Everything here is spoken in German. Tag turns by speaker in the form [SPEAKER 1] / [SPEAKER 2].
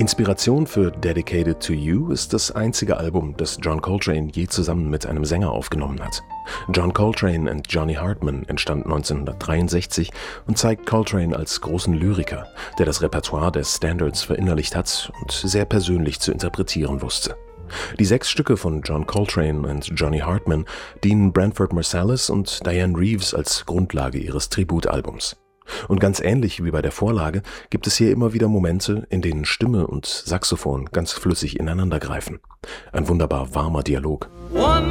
[SPEAKER 1] Inspiration für Dedicated to You ist das einzige Album, das John Coltrane je zusammen mit einem Sänger aufgenommen hat. John Coltrane and Johnny Hartman entstand 1963 und zeigt Coltrane als großen Lyriker, der das Repertoire der Standards verinnerlicht hat und sehr persönlich zu interpretieren wusste. Die 6 Stücke von John Coltrane and Johnny Hartman dienen Branford Marsalis und Dianne Reeves als Grundlage ihres Tributalbums. Und ganz ähnlich wie bei der Vorlage gibt es hier immer wieder Momente, in denen Stimme und Saxophon ganz flüssig ineinandergreifen. Ein wunderbar warmer Dialog.